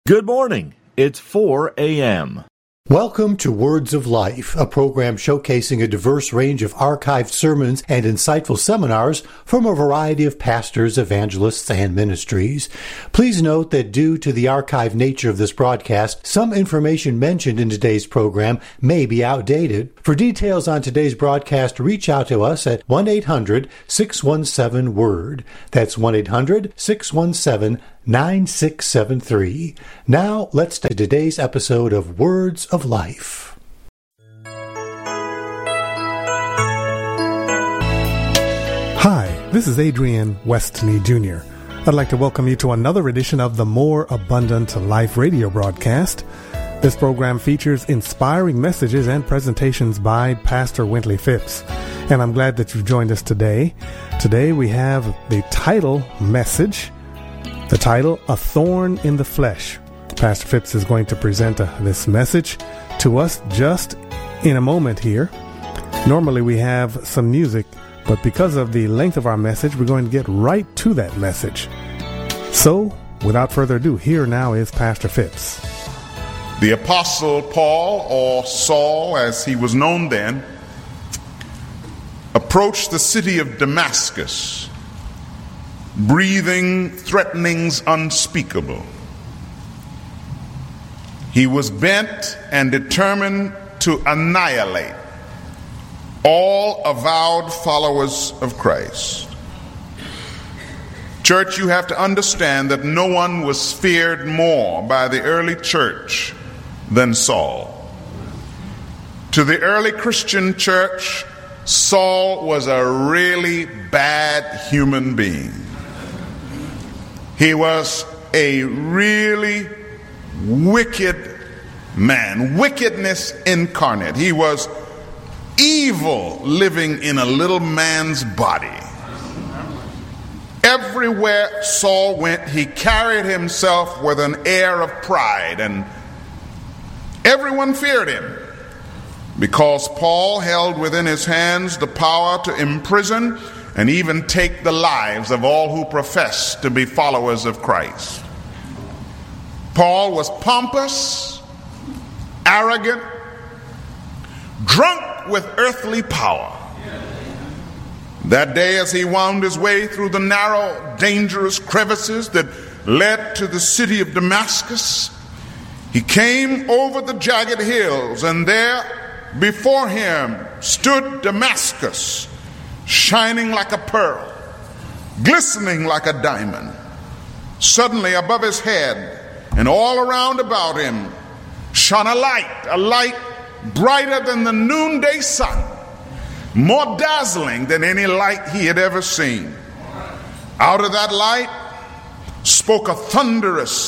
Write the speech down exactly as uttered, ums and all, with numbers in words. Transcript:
Good morning. It's four a.m. Welcome to Words of Life, a program showcasing a diverse range of archived sermons and insightful seminars from a variety of pastors, evangelists, and ministries. Please note that due to the archived nature of this broadcast, some information mentioned in today's program may be outdated. For details on today's broadcast, reach out to us at one eight hundred six one seven word. That's one eight hundred six one seven nine six seven three. Now, let's take today's episode of Words of Life. Hi, this is Adrian Westney Junior I'd like to welcome you to another edition of the More Abundant Life radio broadcast. This program features inspiring messages and presentations by Pastor Wintley Phipps, and I'm glad that you've joined us today. Today we have the title message, the title, A Thorn in the Flesh. Pastor Phipps is going to present uh, this message to us just in a moment here. Normally we have some music, but because of the length of our message, we're going to get right to that message. So, without further ado, here now is Pastor Phipps. The Apostle Paul, or Saul as he was known then, approached the city of Damascus, breathing threatenings unspeakable. He was bent and determined to annihilate all avowed followers of Christ. Church, you have to understand that no one was feared more by the early church than Saul. To the early Christian church, Saul was a really bad human being. He was a really wicked man, wickedness incarnate. He was evil living in a little man's body. Everywhere Saul went, he carried himself with an air of pride, and everyone feared him because Paul held within his hands the power to imprison and even take the lives of all who profess to be followers of Christ. Paul was pompous, arrogant, drunk with earthly power. That day, as he wound his way through the narrow, dangerous crevices that led to the city of Damascus, he came over the jagged hills, and there before him stood Damascus, shining like a pearl, glistening like a diamond. Suddenly above his head and all around about him shone a light, a light brighter than the noonday sun, more dazzling than any light he had ever seen. Out of that light spoke a thunderous